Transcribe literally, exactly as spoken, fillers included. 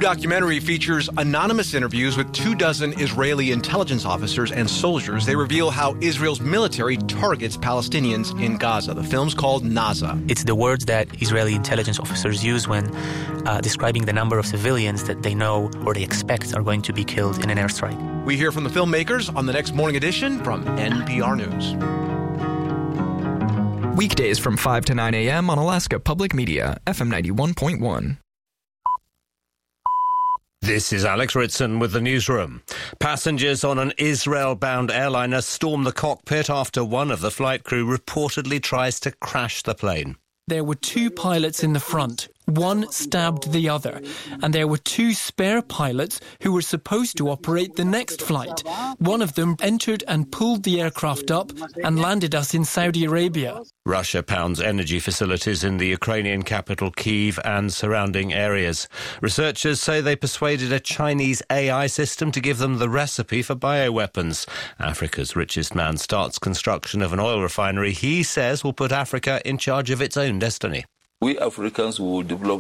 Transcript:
documentary features anonymous interviews with two dozen Israeli intelligence officers and soldiers. They reveal how Israel's military targets Palestinians in Gaza. The film's called Naza. It's the words that Israeli intelligence officers use when uh, describing the number of civilians that they know or they expect are going to be killed in an airstrike. We hear from the filmmakers on the next morning edition from N P R News. Weekdays from five to nine a.m. on Alaska Public Media, F M ninety-one point one. This is Alex Ritson with the newsroom. Passengers on an Israel-bound airliner storm the cockpit after one of the flight crew reportedly tries to crash the plane. There were two pilots in the front. One stabbed the other, and there were two spare pilots who were supposed to operate the next flight. One of them entered and pulled the aircraft up and landed us in Saudi Arabia. Russia pounds energy facilities in the Ukrainian capital Kyiv and surrounding areas. Researchers say they persuaded a Chinese A I system to give them the recipe for bioweapons. Africa's richest man starts construction of an oil refinery he says will put Africa in charge of its own destiny. We Africans will develop